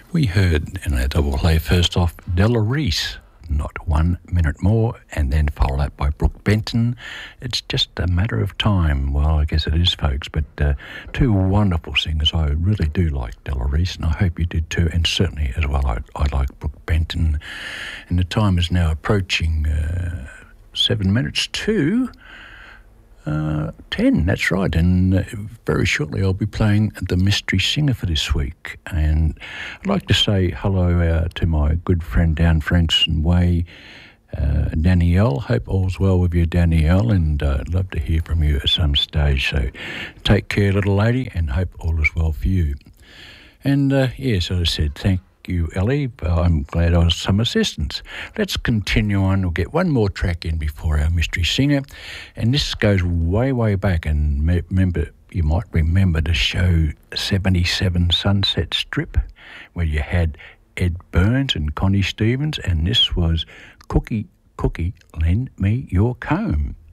We heard in our double play first off Della Reese, Not 1 Minute More, and then followed up by Brooke Benton. It's just a matter of time. Well, I guess it is, folks, but two wonderful singers. I really do like Della Reese, and I hope you did too, and certainly as well I like Brooke Benton. And the time is now approaching 7 minutes to 10, that's right, and very shortly I'll be playing the Mystery Singer for this week. And I'd like to say hello to my good friend down Frankston Way, Danielle. Hope all's well with you, Danielle, and I'd love to hear from you at some stage. So take care, little lady, and hope all is well for you. And yes, as I said, thank you, Ellie. I'm glad I was some assistance. Let's continue on. We'll get one more track in before our Mystery Singer, and this goes way, way back. And you might remember the show 77 Sunset Strip, where you had Ed Burns and Connie Stevens, and this was Cookie, Lend Me Your Comb.